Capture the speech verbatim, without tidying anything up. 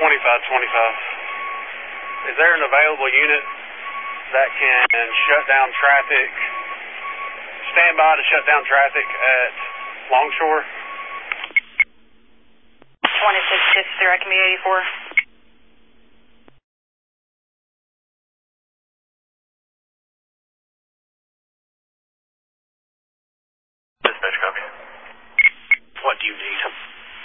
twenty-five twenty-five. Is there an available unit that can shut down traffic, stand by to shut down traffic at Longshore? twenty-six fifty-three, I can be eighty-four.